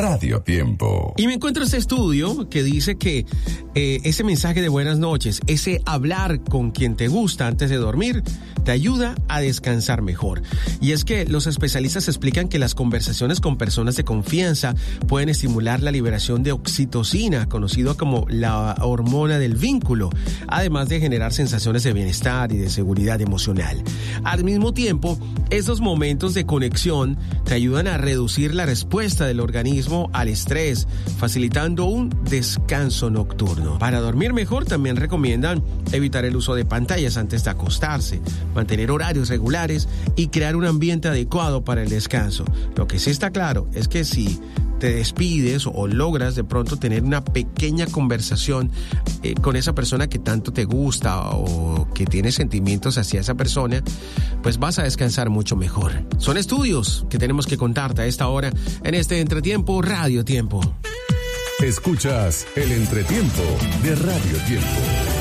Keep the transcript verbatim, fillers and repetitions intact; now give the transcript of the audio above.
Radio Tiempo. Y me encuentro este estudio que dice que eh, ese mensaje de buenas noches, ese hablar con quien te gusta antes de dormir, te ayuda a descansar mejor. Y es que los especialistas explican que las conversaciones con personas de confianza pueden estimular la liberación de oxitocina, conocido como la hormona del vínculo, además de generar sensaciones de bienestar y de seguridad emocional. Al mismo tiempo, estos momentos de conexión te ayudan a reducir la respuesta del organismo al estrés, facilitando un descanso nocturno. Para dormir mejor también recomiendan evitar el uso de pantallas antes de acostarse, mantener horarios regulares y crear un ambiente adecuado para el descanso. Lo que sí está claro es que si te despides o logras de pronto tener una pequeña conversación eh, con esa persona que tanto te gusta o que tiene sentimientos hacia esa persona, pues vas a descansar mucho mejor. Son estudios que tenemos que contarte a esta hora en este Entretiempo Radio Tiempo. Escuchas el Entretiempo de Radio Tiempo.